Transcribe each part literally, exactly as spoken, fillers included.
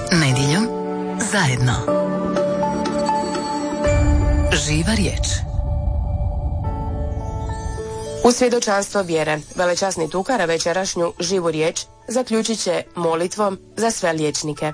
Nedjeljom zajedno. Živa riječ. U svjedočanstvo vjere, velečasni Tukara večerašnju živu riječ zaključit će molitvom za sve liječnike.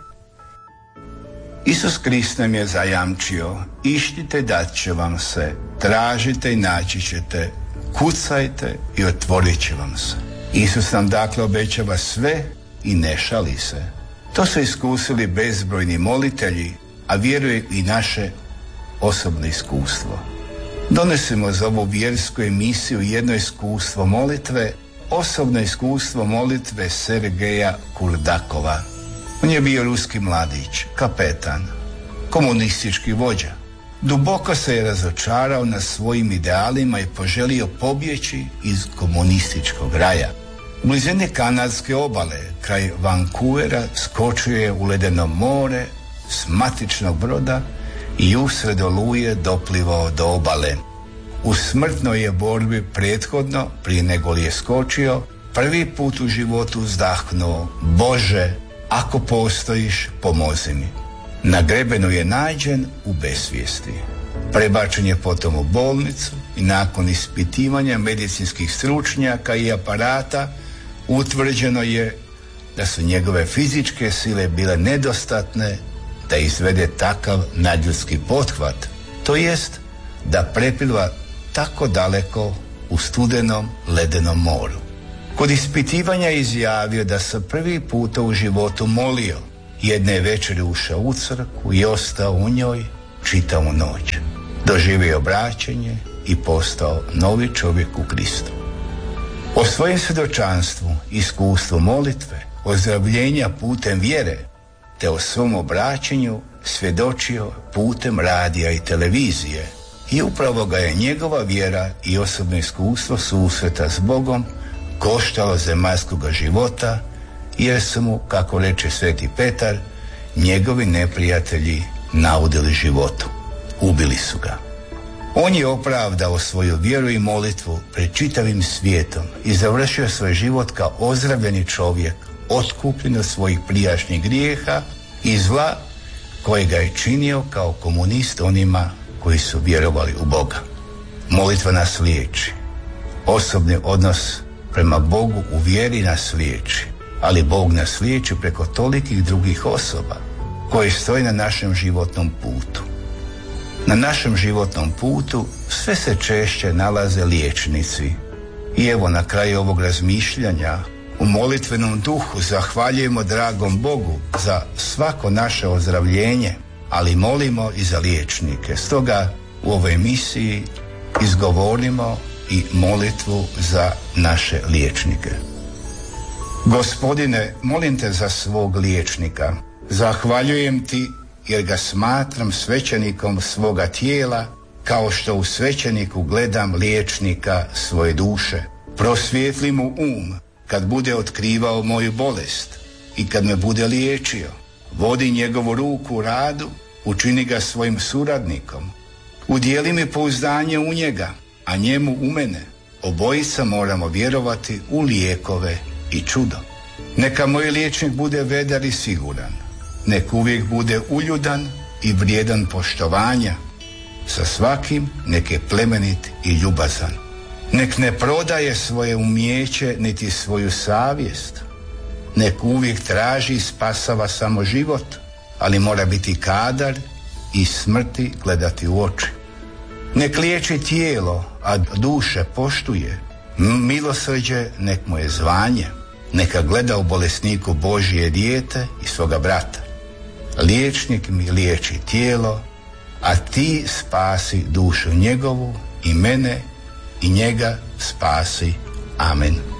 Isus Krist nam je zajamčio: ištite, dat će vam se, tražite i naći ćete, kucajte i otvorit će vam se. Isus nam dakle obećava sve i ne šali se. To su iskusili bezbrojni molitelji, a vjerujem i naše osobno iskustvo. Donesemo za ovu vjersku emisiju jedno iskustvo molitve, osobno iskustvo molitve Sergeja Kurdakova. On je bio ruski mladić, kapetan, komunistički vođa. Duboko se je razočarao na svojim idealima i poželio pobjeći iz komunističkog raja. U blizini kanadske obale, kraj Vancouvera, skočio je u ledeno more s matičnog broda i usred oluje doplivao do obale. U smrtnoj je borbi prethodno, prije nego li je skočio, prvi put u životu uzdahnuo: Bože, ako postojiš, pomozi mi. Na grebenu je nađen u besvijesti. Prebačen je potom u bolnicu i nakon ispitivanja medicinskih stručnjaka i aparata utvrđeno je da su njegove fizičke sile bile nedostatne da izvede takav nadljudski pothvat, to jest da prepliva tako daleko u studenom ledenom moru. Kod ispitivanja je izjavio da se prvi puta u životu molio. Jedne večeri ušao u crkvu i ostao u njoj čitavu noć. Doživio obraćenje i postao novi čovjek u Kristu. O svojem svjedočanstvu, iskustvu molitve, ozdravljenja putem vjere, te o svom obraćanju svjedočio putem radija i televizije, i upravo ga je njegova vjera i osobno iskustvo susreta s Bogom koštalo zemaljskoga života, jer su mu, kako reče sveti Petar, njegovi neprijatelji naudili životu. Ubili su ga. On je opravdao svoju vjeru i molitvu pred čitavim svijetom i završio svoj život kao ozdravljeni čovjek, otkupljen od svojih prijašnjih grijeha i zla kojega je činio kao komunist onima koji su vjerovali u Boga. Molitva nas liječi. Osobni odnos prema Bogu u vjeri nas liječi, ali Bog nas liječi preko tolikih drugih osoba koje stoje na našem životnom putu. Na našem životnom putu sve se češće nalaze liječnici. I evo, na kraju ovog razmišljanja u molitvenom duhu zahvaljujemo dragom Bogu za svako naše ozdravljenje, ali molimo i za liječnike. Stoga u ovoj emisiji izgovorimo i molitvu za naše liječnike. Gospodine, molim te za svog liječnika. Zahvaljujem ti jer ga smatram svećenikom svoga tijela, kao što u svećeniku gledam liječnika svoje duše. Prosvijetli mu um kad bude otkrivao moju bolest i kad me bude liječio. Vodi njegovu ruku u radu, učini ga svojim suradnikom. Udijeli mi pouzdanje u njega, a njemu u mene. Obojica moramo vjerovati u lijekove i čudo. Neka moj liječnik bude vedar i siguran. Nek uvijek bude uljudan i vrijedan poštovanja. Sa svakim nek je plemenit i ljubazan. Nek ne prodaje svoje umijeće niti svoju savjest. Nek uvijek traži i spasava samo život, ali mora biti kadar i smrti gledati u oči. Nek liječi tijelo, a duše poštuje. Milosrđe nek mu je zvanje. Neka gleda u bolesniku Božje dijete i svoga brata. Liječnik mi liječi tijelo, a ti spasi dušu njegovu i mene i njega spasi. Amen.